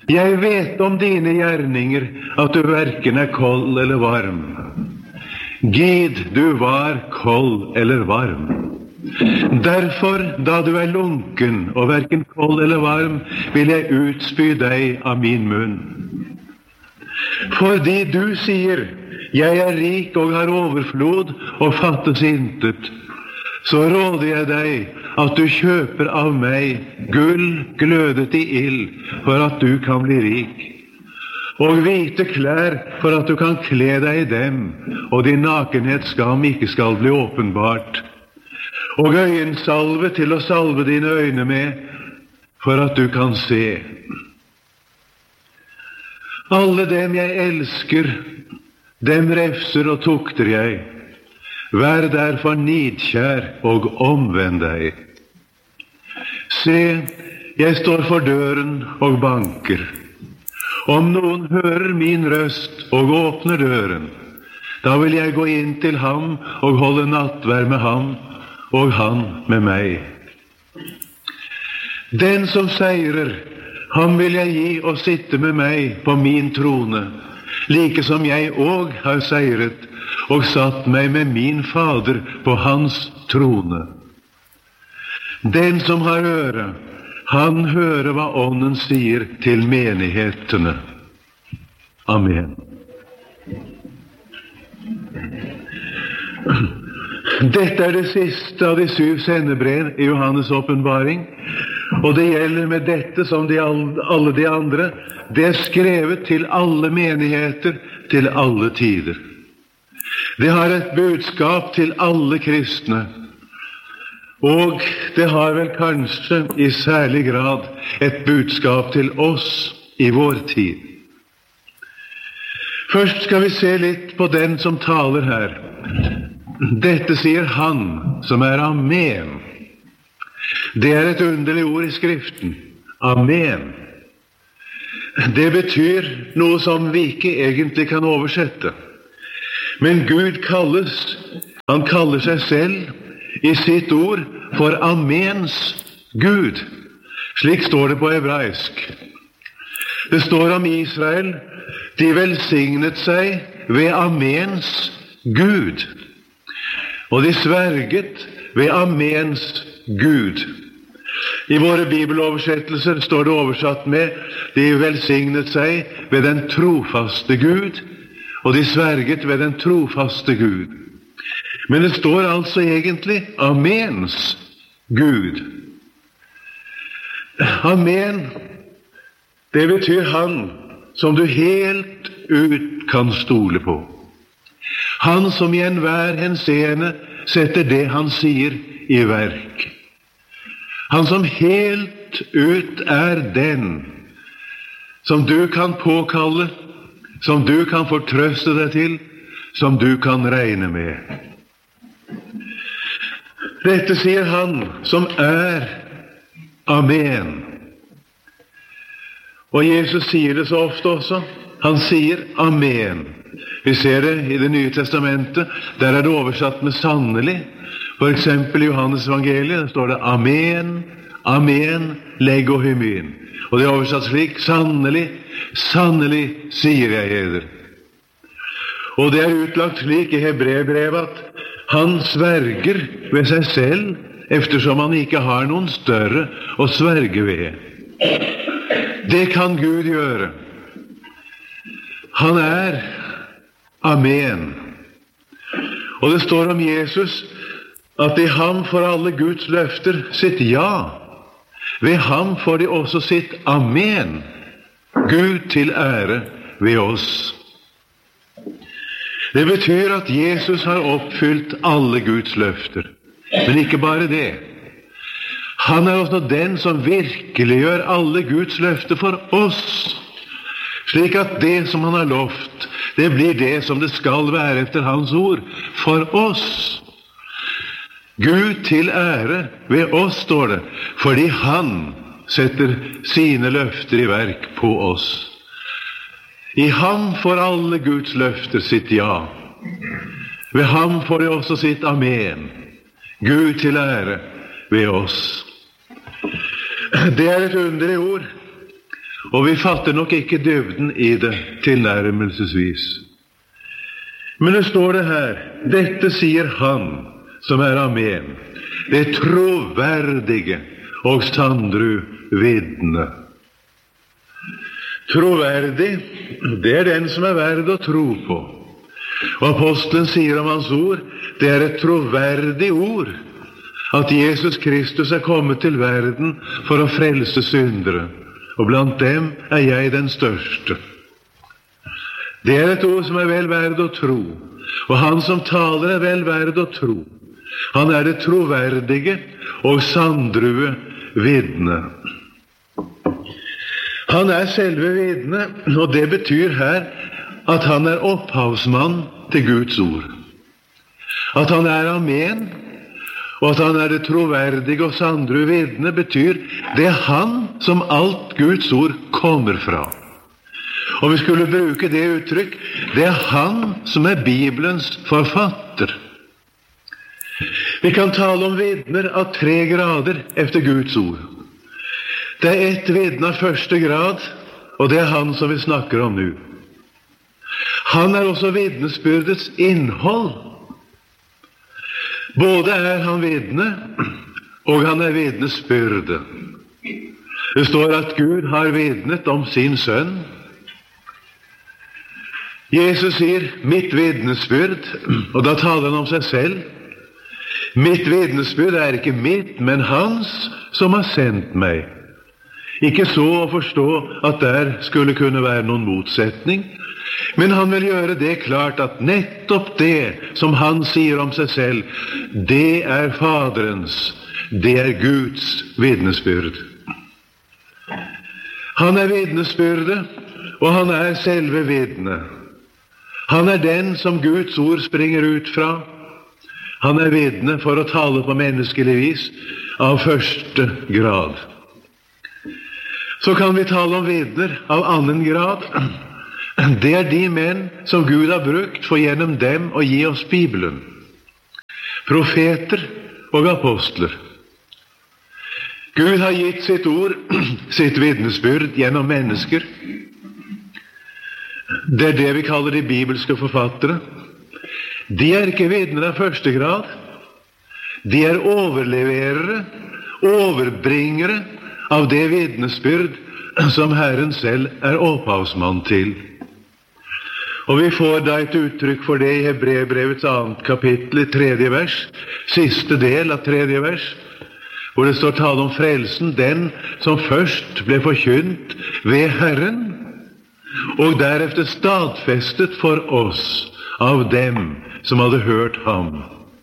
Jeg vet om dine gjerninger, at du hverken er kold eller varm. Gid du var kold eller varm. Derfor, da du er lunken og hverken kold eller varm, vil jeg utspy deg av min munn. Fordi du sier, jeg er rik og har overflod og fattes intet, så råder jeg deg at du kjøper av meg gull glødet i ild, for at du kan bli rik, og hvite klær for at du kan kle deg i dem, og din nakenhetsskam ikke skal bli åpenbart, og øyensalve til å salve dine øyne med, for at du kan se. Alle dem jeg elsker, dem refser og tukter jeg. Vær derfor nidkjær og omvend deg. Se, jeg står for døren og banker. Om noen hører min røst og åpner døren, da vil jeg gå inn til ham og holde nattverd med ham, og han med meg. Den som seirer, ham vil jeg gi å sitte med meg på min trone, like som jeg òg har seiret og satt meg med min Fader på hans trone. Den som har øre, han hører hva Ånden sier til menighetene. Amen. Dette er det siste av de 7 sendebrev i Johannes åpenbaring, og det gjelder med dette som alle de andre. Det er skrevet til alle menigheter, til alle tider. Det har et budskap til alle kristne, og det har vel kanskje i særlig grad et budskap til oss i vår tid. Først skal vi se litt på den som taler her. Dette sier han som er Amen. Det er et underlig ord i Skriften. Amen. Det betyr noe som vi ikke egentlig kan oversette. Men Gud han kaller seg selv i sitt ord for Amens Gud. Slik står det på hebraisk. Det står om Israel, de velsignet seg ved Amens Gud. Og de sverget ved Amens Gud. I våre bibeloversettelser står det oversatt med de velsignet seg ved den trofaste Gud, og de sverget ved den trofaste Gud. Men det står altså egentlig Amens Gud. Amen, det betyr han som du helt ut kan stole på. Han som i enhver henseende setter det han sier i verk. Han som helt ut er den som du kan påkalle, som du kan fortrøste deg til, som du kan regne med. Dette sier han som er Amen. Og Jesus sier det så ofte også. Han sier Amen. Vi ser det i Det nye testamentet. Der er det oversatt med sannelig. For eksempel i Johannes evangeliet, der står det Amen, Amen, lego hymen. Og det er oversatt slik, sannelig, sannelig sier jeg eder. Og det er utlagt slik i Hebreerbrevet at han sverger ved seg selv, eftersom han ikke har noen større å sverge ved. Det kan Gud gjøre. Han er Amen. Og det står om Jesus at i ham får alle Guds løfter sitt ja. Ved ham får de også sitt Amen. Gud til ære ved oss. Det betyr at Jesus har oppfylt alle Guds løfter. Men ikke bare det. Han er også den som virkelig gjør alle Guds løfter for oss. Slik at det som han har lovt, det blir det som det skal være etter hans ord for oss. Gud til ære ved oss, står det, fordi han setter sine løfter i verk på oss. I ham får alle Guds løfter sitt ja. Ved ham får de også sitt Amen. Gud til ære ved oss. Det er et underlig ord. og vi fatter nok ikke dybden i det tilnærmelsesvis. Men det står det her, dette sier han som er amen, det troverdige og sannru vitne. Troverdig, det er den som er verd å tro på. Og apostelen sier om hans ord, det er et troverdig ord, at Jesus Kristus er kommet til verden for å frelse syndere, og blant dem er jeg den største. Det er et ord som er vel verd å tro, og han som taler er vel verd å tro. Han er det troverdige og sanndrue vitne. Han er selve vitne, og det betyr her at han er opphavsmann til Guds ord. At han er amen, og at han er det troverdige og sanndrue vitne, betyr det er han som alt Guds ord kommer fra. Og vi skulle bruke det uttrykk, det er han som er Bibelens forfatter. Vi kan tale om vitner av 3 grader efter Guds ord. Det er ett vitne av første grad, og det er han som vi snakker om nå. Han er også vitnesbyrdets innhold. Både er han vitne, og han er vitnesbyrde. Det står at Gud har vitnet om sin sønn. Jesus sier, mitt vitnesbyrd, og da taler han om seg selv. Mitt vitnesbyrd er ikke mitt, men hans som har sendt meg. Ikke så å forstå at der skulle kunne være noen motsetning, men han vil gjøre det klart at nettopp det som han sier om seg selv, det er Faderens, det er Guds vitnesbyrd. Han er vitnesbyrde, og han er selve vitne. Han er den som Guds ord springer ut fra. Han er vitne for å tale på menneskelig vis av første grad. Så kan vi tale om vitner av annen grad. Det er de menn som Gud har brukt for gjennom dem å gi oss Bibelen. Profeter og apostler. Gud har gitt sitt ord, sitt vitnesbyrd gjennom mennesker. Det er det vi kaller de bibelske forfattere. De er ikke vitner av første grad. De er overleverere, overbringere av det vitnesbyrd som Herren selv er opphavsmann til. Og vi får da et uttrykk for det i Hebreerbrevets 2. kapittel, 3. vers, siste del av 3. vers, hvor det står tale om frelsen, den som først ble forkynt ved Herren, og derefter stadfestet for oss av dem som hadde hørt ham.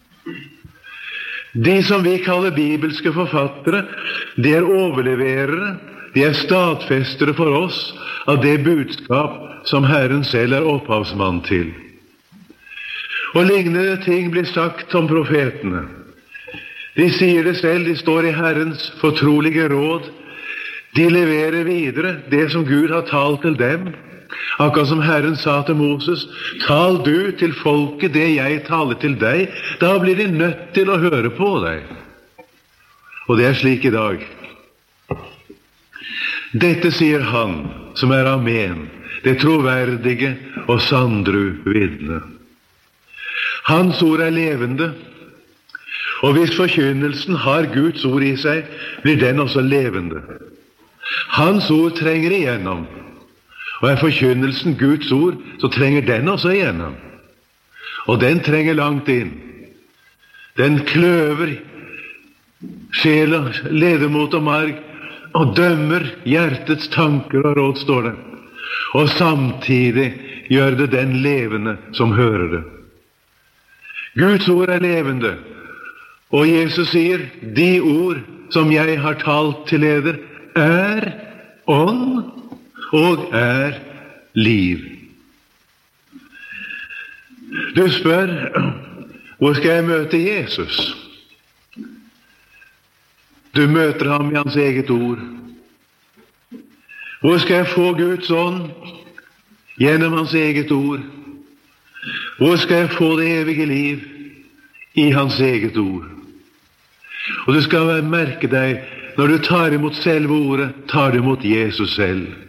De som vi kaller bibelske forfattere, de er overleverere, de er stadfestere for oss av det budskap som Herren selv er opphavsmann til. Og lignende ting blir sagt om profetene. De sier det selv, de står i Herrens fortrolige råd, de leverer videre det som Gud har talt til dem, akkurat som Herren sa til Moses, tal du til folket det jeg taler til deg, da blir de nødt til å høre på deg. Og det er slik i dag. Dette sier han som er amen, det troverdige og sanndru vitne. Hans ord er levende, og hvis forkynnelsen har Guds ord i seg, blir den også levende. Hans ord trenger igjennom, og er forkynnelsen Guds ord, så trenger den også igjennom. Og den trenger langt inn. Den kløver sjel og ledemot og marg, og dømmer hjertets tanker og råd, står det. Og samtidig gjør det den levende som hører det. Guds ord er levende, og Jesus sier, de ord som jeg har talt til eder, er ånd og er liv. Du spør, hvor skal jeg møte Jesus? Du møter ham i hans eget ord. Hvor skal jeg få Guds ånd? Gjennom hans eget ord. Hvor skal jeg få det evige liv? I hans eget ord. Og du skal merke deg, når du tar imot selve ordet, tar du imot Jesus selv.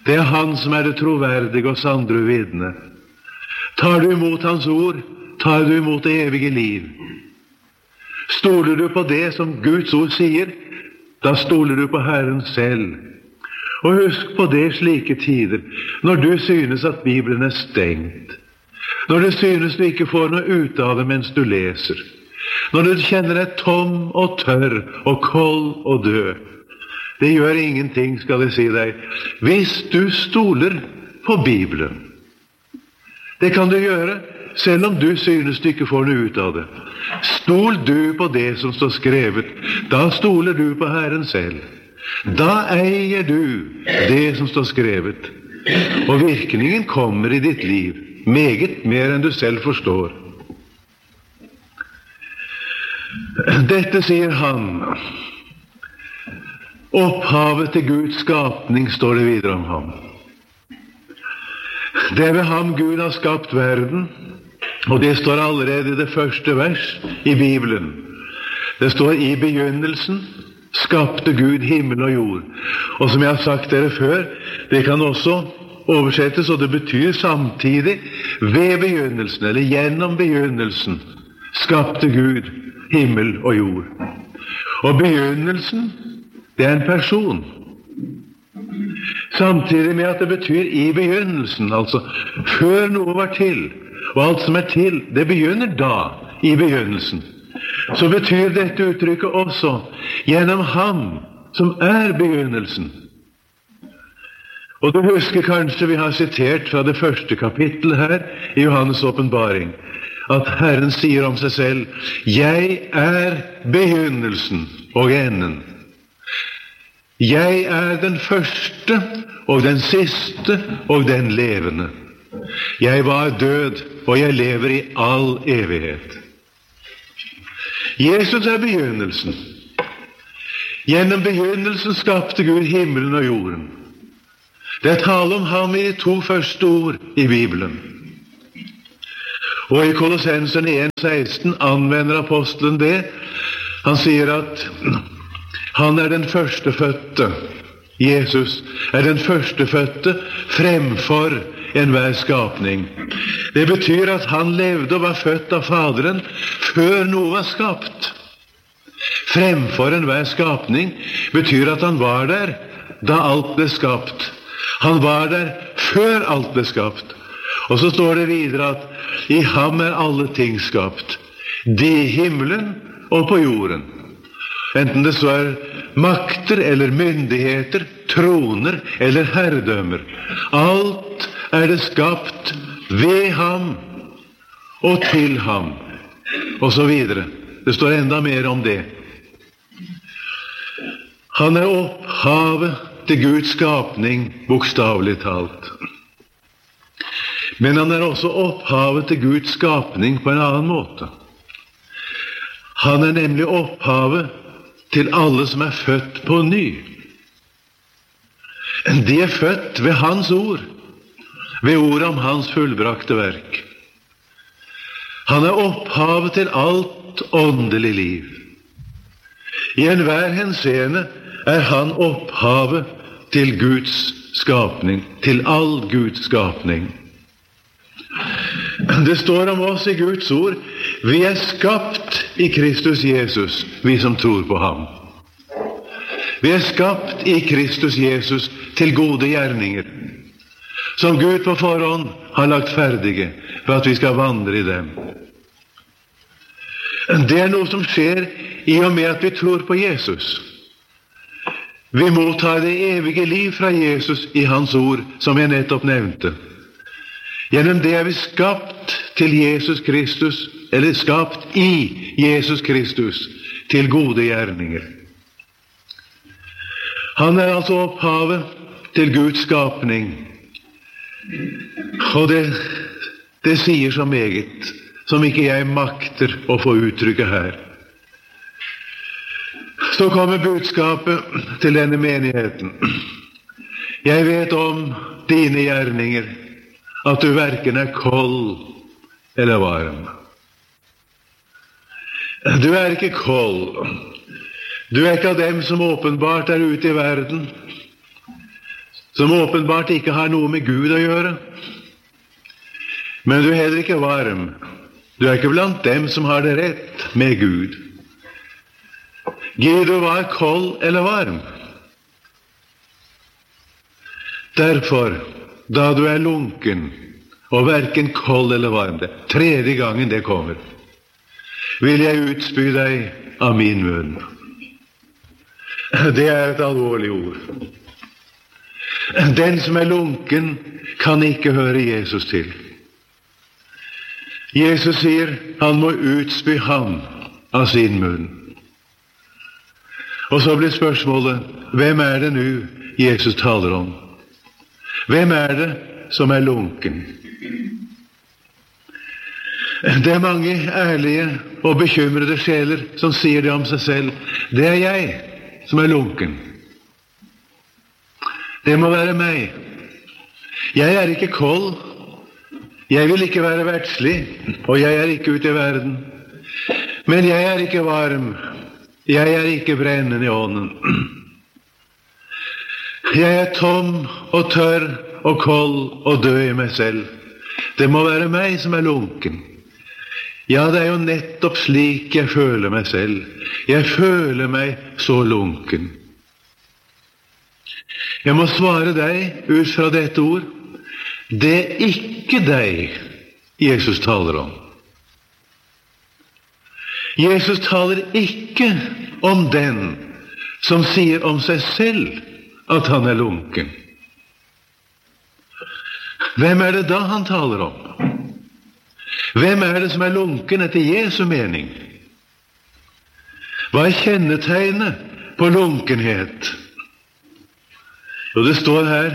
Det er han som er det troverdige og sandre vitne. Tar du imot hans ord, tar du imot det evige liv. Stoler du på det som Guds ord sier, da stoler du på Herren selv. Og husk på det slike tider, når du synes at Bibelen er stengt, når du synes du ikke får noe ut av det mens du leser, når du kjenner deg tom og tørr og kold og død. Det gjør ingenting, skal jeg si deg, hvis du stoler på Bibelen. Det kan du gjøre, selv om du synes du ikke får noe ut av det. Stol du på det som står skrevet, da stoler du på Herren selv. Da eier du det som står skrevet, og virkningen kommer i ditt liv, meget mer enn du selv forstår. Dette sier han. Opphavet til Guds skapning, står det videre om ham. Det er ved ham Gud har skapt verden, og det står allerede i det første vers i Bibelen. Det står i begynnelsen skapte Gud himmel og jord. Og som jeg har sagt dere før, det kan også oversettes, og det betyr samtidig ved begynnelsen, eller gjennom begynnelsen, skapte Gud himmel og jord. Og begynnelsen, det er en person. Samtidig med at det betyr i begynnelsen, altså før noe var til, og alt som er til, det begynner da, i begynnelsen. Så betyr dette uttrykket også gjennom ham som er begynnelsen. Og du husker kanskje vi har sitert fra det første kapittelet her i Johannes åpenbaring, at Herren sier om seg selv, jeg er begynnelsen og enden. Jeg er den første og den siste og den levende. Jeg var død, og jeg lever i all evighet. Jesus er begynnelsen. Gjennom begynnelsen skapte Gud himmelen og jorden. Det er tale om ham i de 2 første ord i Bibelen. Og i Kolossenserne 1,16 anvender apostelen det. Han sier at han er den førstefødte. Jesus er den førstefødte fremfor enhver skapning. Det betyr at han levde og var født av Faderen før noe var skapt. Fremfor enhver skapning betyr at han var der da alt ble skapt. Han var der før alt ble skapt. Og så står det videre at i ham er alle ting skapt, de i himmelen og på jorden. Enten det så er makter eller myndigheter, troner eller herredømmer. Alt er det skapt ved ham og til ham, og så videre. Det står enda mer om det. Han er opphavet til Guds skapning, bokstavelig talt. Men han er også opphavet til Guds skapning på en annen måte. Han er nemlig opphavet til alle som er født på ny. De er født ved hans ord, ved ordet om hans fullbrakte verk. Han er opphavet til alt åndelig liv. I enhver henseende er han opphavet til Guds skapning, til all Guds skapning. Det står om oss i Guds ord, vi er skapt i Kristus Jesus, vi som tror på ham. Vi er skapt i Kristus Jesus til gode gjerninger, som Gud på forhånd har lagt ferdige for at vi skal vandre i dem. Det er noe som skjer i og med at vi tror på Jesus. Vi mottar det evige liv fra Jesus i hans ord, som jeg nettopp nevnte. Gjennom det er vi skapt til Jesus Kristus, eller skapt i Jesus Kristus, til gode gjerninger. Han er altså opphavet til Guds skapning. Og det sier så meget, som ikke jeg makter å få uttrykke her. Så kommer budskapet til denne menigheten. Jeg vet om dine gjerninger, at du hverken er kold eller varm. Du er ikke kold. Du er ikke av dem som åpenbart er ute i verden, som åpenbart ikke har noe med Gud å gjøre. Men du er heller ikke varm. Du er ikke blant dem som har det rett med Gud. Gid du var kold eller varm. Derfor, da du er lunken, og hverken kold eller varm, det tredje gangen det kommer, vil jeg utspy deg av min munn. Det er et alvorlig ord. Den som er lunken, kan ikke høre Jesus til. Jesus sier han må utspy ham av sin munn. Og så blir spørsmålet, hvem er det nå Jesus taler om? Hvem er det som er lunken? Det er mange ærlige og bekymrede sjeler som sier det om seg selv. Det er jeg som er lunken. Det må være meg. Jeg er ikke kold. Jeg vil ikke være verdslig, og jeg er ikke ute i verden. Men jeg er ikke varm. Jeg er ikke brennende i ånden. Jeg er tom og tørr og kold og død i meg selv. Det må være meg som er lunken. Ja, det er jo nettopp slik jeg føler meg selv. Jeg føler meg så lunken. Jeg må svare deg ut fra dette ord. Det er ikke deg Jesus taler om. Jesus taler ikke om den som sier om seg selv at han er lunken. Hvem er det da han taler om? Hvem er det som er lunken etter Jesu mening? Hva er kjennetegnet på lunkenhet? Og det står her,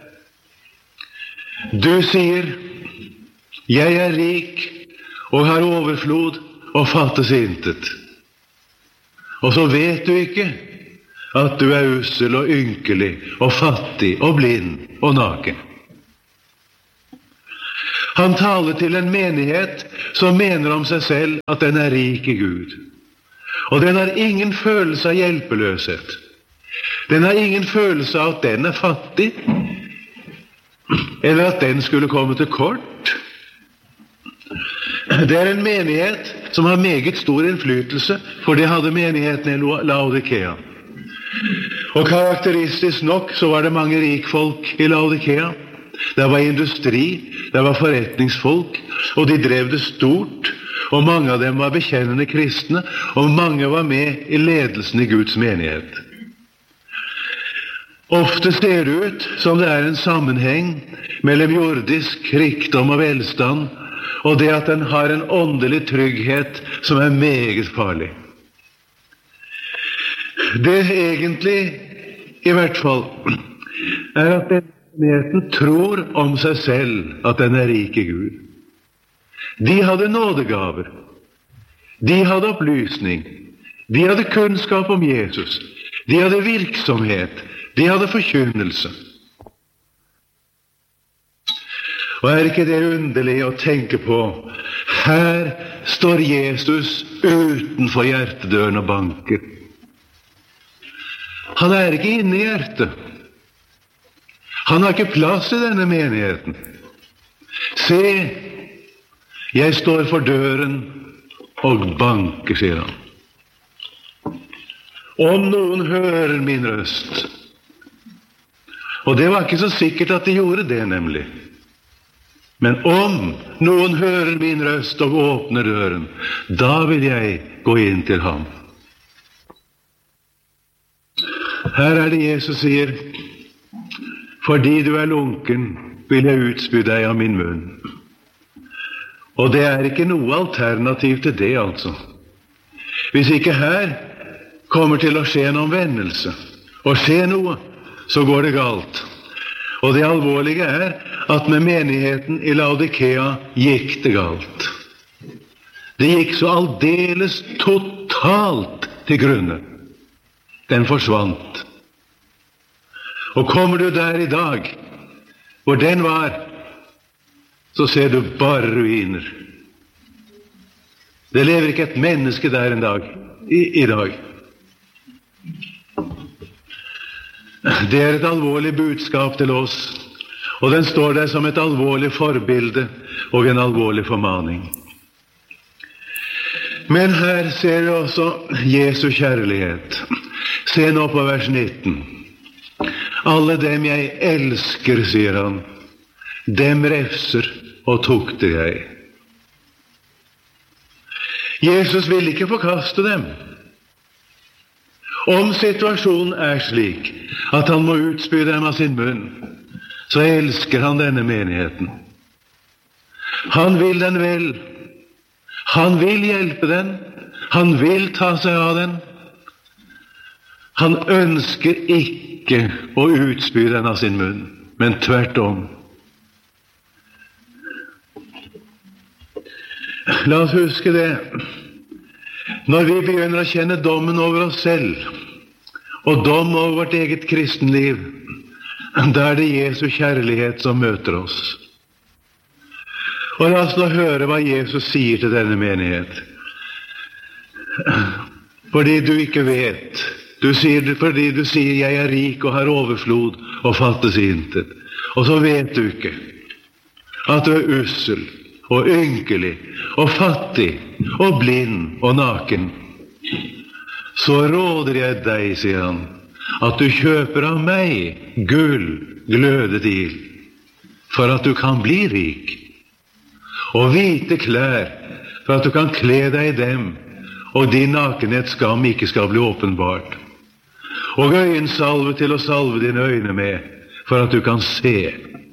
du sier, jeg er rik og har overflod og fattes intet. Og så vet du ikke at du er ussel og ynkelig og fattig og blind og naken. Han taler til en menighet som mener om seg selv at den er rik i Gud. Og den har ingen følelse av hjelpeløshet. Den har ingen følelse av at den er fattig, eller at den skulle komme til kort. Det er en menighet som har meget stor innflytelse, for det hadde menigheten i Laodikea. Og karakteristisk nok så var det mange rikfolk i Laodikea. Det var industri, det var forretningsfolk, og de drev det stort, og mange av dem var bekjennende kristne, og mange var med i ledelsen i Guds menighet. Ofte ser det ut som det er en sammenheng mellom jordisk rikdom og velstand, og det at den har en åndelig trygghet som er meget farlig. Det egentlig, i hvert fall, er at menigheten tror om seg selv at den er rik i Gud. De hadde nådegaver. De hadde opplysning. De hadde kunnskap om Jesus. De hadde virksomhet. De hadde forkynnelse. Og er ikke det underlig å tenke på? Her står Jesus utenfor hjertedøren og banker. Han er ikke inne i hjertet. Han har ikke plass i denne menigheten. Se, jeg står for døren og banker, sier han. Om noen hører min røst. Og det var ikke så sikkert at de gjorde det, nemlig. Men om noen hører min røst og åpner døren, da vil jeg gå inn til ham. Her er det Jesus sier, fordi du er lunken, vil jeg utspy deg av min munn. Og det er ikke noe alternativ til det, altså. Hvis ikke her kommer til å skje en omvendelse, og skje noe, så går det galt. Og det alvorlige er at med menigheten i Laodikea gikk det galt. Det gikk så aldeles totalt til grunne. Den forsvant. Og kommer du der i dag, hvor den var, så ser du bare ruiner. Det lever ikke et menneske der en dag, i dag. Det er et alvorlig budskap til oss, og den står der som et alvorlig forbilde og en alvorlig formaning. Men her ser vi også Jesu kjærlighet. Se nå på vers 19. Alle dem jeg elsker, sier han, dem refser og tukter jeg. Jesus vil ikke forkaste dem. Om situasjonen er slik at han må utspy dem av sin munn, så elsker han denne menigheten. Han vil den vel. Han vil hjelpe den. Han vil ta seg av den. Han ønsker ikke å utspy den av sin munn, men tvert om. La oss huske det. Når vi begynner å kjenne dommen over oss selv, og dom over vårt eget kristenliv, da er det Jesu kjærlighet som møter oss. Og la oss nå høre hva Jesus sier til denne menighet. Fordi du ikke vet. Fordi du sier 'jeg er rik og har overflod og fattes intet'. Og så vet du ikke at du er ussel og ynkelig og fattig og blind og naken. Så råder jeg deg, sier han, at du kjøper av meg gull glødet i, for at du kan bli rik, og hvite klær, for at du kan kle deg i dem, og din nakenhets skam ikke skal bli åpenbart, og øyensalve til å salve dine øyne med, for at du kan se.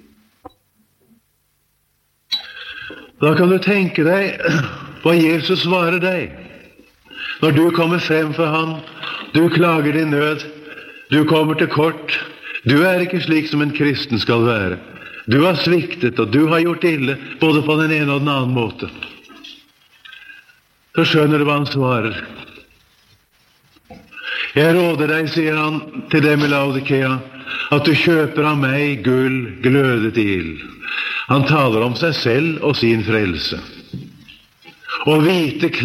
Da kan du tenke deg hva Jesus svarer deg. Når du kommer frem for ham, du klager din nød, du kommer til kort, du er ikke slik som en kristen skal være. Du har sviktet, og du har gjort ille, både på den ene og den annen måte. Så skjønner du hva han svarer. Jeg råder deg, sier han til dem i Laodikea, at du kjøper av meg gull glødet i ild. Han taler om seg selv og sin frelse. Og hvite klær